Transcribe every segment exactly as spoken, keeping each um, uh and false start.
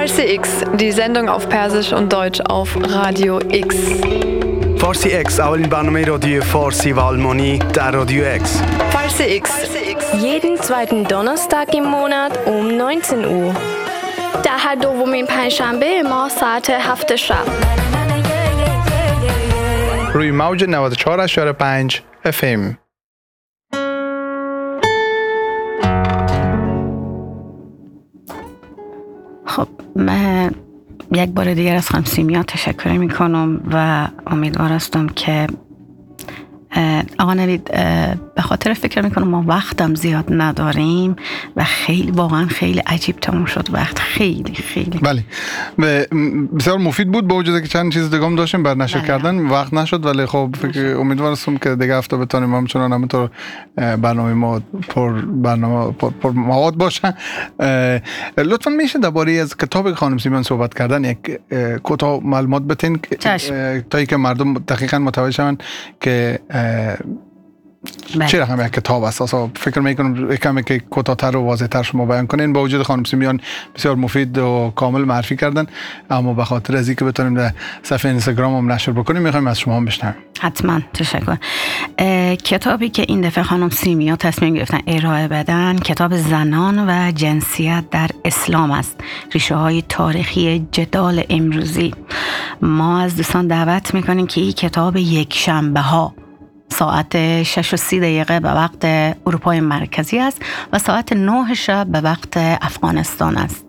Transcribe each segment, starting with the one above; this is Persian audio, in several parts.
Farsi X, die Sendung auf Persisch und Deutsch auf Radio X. فارسی اکس اولین برنامه رادیو فارسی و آلمانی در رادیو اکس. Farsi X. Jeden zweiten Donnerstag im Monat um neunzehn Uhr. در هر دومین پنجشنبه ما ساعت هفت شب. روی موج نود و چهار ممیز پنج اف ام. خب من یک بار دیگر از خانم سیمیا تشکر می کنم و امیدوار هستم که آقا نوید به خاطر فکر می کنم ما وقتم زیاد نداریم و خیلی واقعا خیلی عجیب تموم شد وقت خیلی خیلی بله بسیار مفید بود با وجود که چند چیز دیگه هم داشتیم بر نشر کردن وقت نشد ولی خب فکر امیدوار هستم که دیگه هفته بتونیم همچنان همونطور برنامه ما پر برنامه پر, پر مواد باشه. لطفا میشه درباره از کتاب خانم سیمیان صحبت کردن یک کوتاه معلومات بدین تا اینکه مردم دقیقاً متوجه شون که چه رقم یک کتاب است. اصلا فکر میکنم کمی که کوتاه‌تر و واضح‌تر شما بیان کنین. با وجود خانم سیمیان بسیار مفید و کامل معرفی کردن اما به خاطر از اینکه بتونیم در صفحه اینستاگرام هم نشر بکنیم میخوایم از شما هم بشنویم. حتما تشکر. کتابی که این دفعه خانم سیمیا تصمیم گرفتن ارائه بدن کتاب زنان و جنسیت در اسلام است. ریشه های تاریخی جدال امروزی. ما از دوستان دعوت میکنیم که این کتاب یک شنبه ها ساعت شش و سی دقیقه به وقت اروپای مرکزی است و ساعت نه شب به وقت افغانستان است.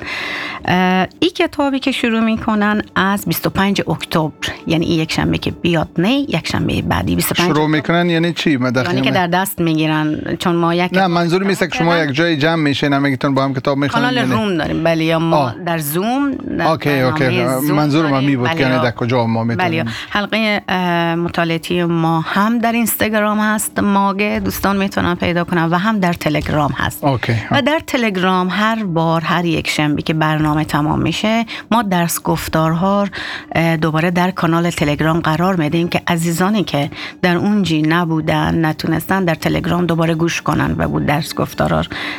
این کتابی که شروع میکنن از بیست و پنجم اکتبر یعنی این یک شنبه که بیاد نه یک شنبه بعدی بیست و پنجم شروع میکنن یعنی چی؟ یعنی که در دست میگیرن چون ما یک نه منظور میسته که شما یک جای جمع میشین همگیتون با هم کتاب میخونین. کانال روم داریم بله یا ما آه. در زوم در اوکی اوکی منظور ما می بود که یعنی در کجا ما میتونیم بله حلقه مطالعاتی ما هم در اینستاگرام هست ماگه دوستان میتونن پیدا کنن و هم در تلگرام هست اوکی. و در تلگرام هر بار هر یک شنبه که برنامه تمام میشه ما درس گفتارها دوباره در کانال تلگرام قرار میدیم که عزیزانی که در اونجی نبودن نتونستن در تلگرام دوباره گوش کنن و بود درس گفتارها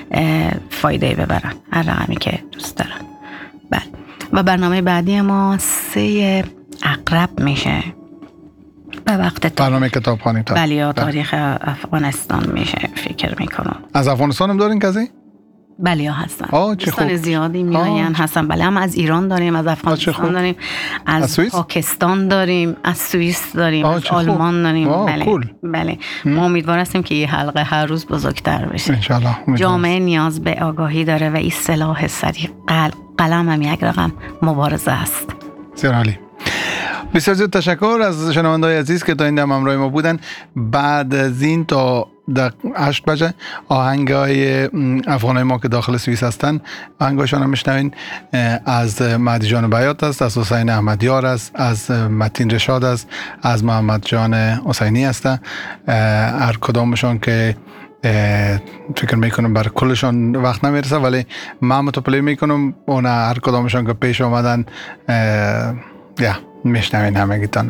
فایده ببرن هر رقمی که دوست دارن. بله و برنامه بعدی ما سه عقرب میشه به وقت برنامه کتابخوانی تا بله یا تاریخ افغانستان میشه فکر میکنم. از افغانستان هم دارین کسی؟ بله هستن دوستان زیادی میاین هستن بله هم از ایران داریم از افغانستان داریم از, از پاکستان داریم از سوئیس داریم از آلمان داریم بله کول. بله ما امیدوار هستیم که این حلقه هر روز بزرگتر بشه انشالله. جامعه نیاز به آگاهی داره و این سلاح سریع قلم هم یک رقم مبارزه است. بسیار عالی. بسیار زیاد تشکر از شنونده‌های عزیز که تا این دم همراه ما بودن. بعد از این تا در هشت بجه آهنگای افغانای ما که داخل سوئیس هستن آهنگاشون هم میشنوین. از مهدی جان بیات است از حسین احمدیار است از متین رشاد است از محمد جان حسینی است. هر کدامشون که فکر میکنم بر کلشون وقت نمیرسه ولی من متپلی میکنم اون هر کدامشون که پیش آمدن یا میشنوین همگیتان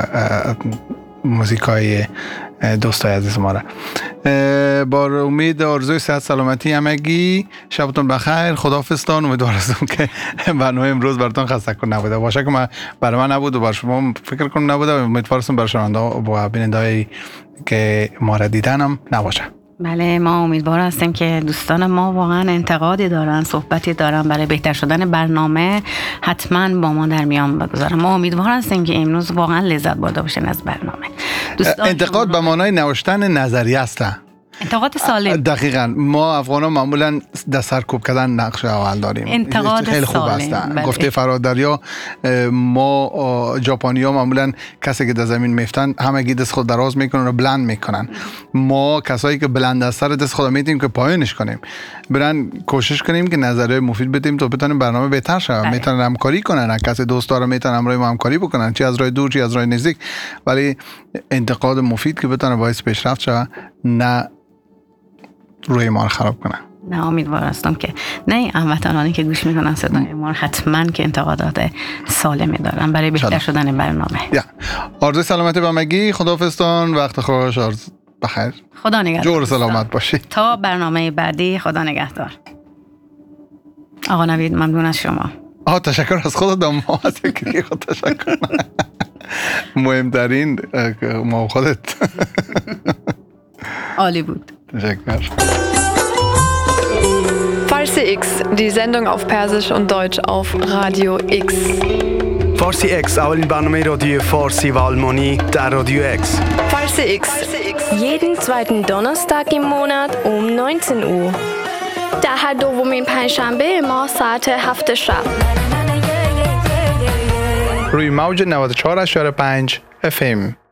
موزیکای دوستای عزیز ما را. با امید آرزوی صحت سلامتی همگی شبتون بخیر. خداحافظتان. امیدوار هستم که برنامه امروز براتون خسته کن نبوده باشه که من برای من نبود و برای شما فکر کنم نبوده. امیدوار هستم برای شنونده و بیننده‌ای که ما را دیدن هم نباشه. بله ما امیدوار هستیم که دوستان ما واقعا انتقادی دارن صحبتی دارن برای بهتر شدن برنامه حتما با ما در میان بگذارن. ما امیدوار هستیم که امروز واقعا لذت برده باشین از برنامه. انتقاد به معنای نوشتن نظریه است. انتقاد سالم. دقیقاً ما افغانا معمولا در سرکوب کردن نقش اول داریم. انتقاد خیلی خوب هستن. گفته فرادریا ما ژاپنی‌ها معمولا کسی که در زمین میفتن همگی دست خود دراز میکنن و بلند میکنن. ما کسایی که بلند از سر دست خود میتیم که پایینش کنیم. برن کوشش کنیم که نظریه مفید بدیم تا بتونیم برنامه بهتر شه. میتونن همکاری کنن. کسی دوستارا میتونن همراه ما همکاری بکنن چه از راه دور چه از راه نزدیک ولی انتقاد مفید که بتونه باعث پیشرفت شه نه روی ما رو خراب کنن. نه امیدوار هستم که نه هموطنانی که گوش میکنن صدای ما حتما که انتقادات سالمی دارن برای بهتر شدن برنامه. یا آرزوی سلامتی به همگی. خداحافظتان. وقت خوش. آرزو بخیر. خدا نگهدار. جور سلامت باشید. تا برنامه بعدی خدا نگهدار. آقا نوید ممنون از شما. آه تشکر از خودت هم ما از یکی خود تشکر مهمترین ما خودت عالی بود. تشکر. Farsi X, die Sendung auf Persisch und Deutsch auf Radio X. فارسی اکس اولین برنامه رادیو فارسی و آلمانی در رادیو اکس. Farsi X. jeden zweiten Donnerstag im Monat um neunzehn Uhr. در هر دومین پنجشنبه ما ساعت هفت شب. روی موج نود و چهار ممیز پنج اف ام.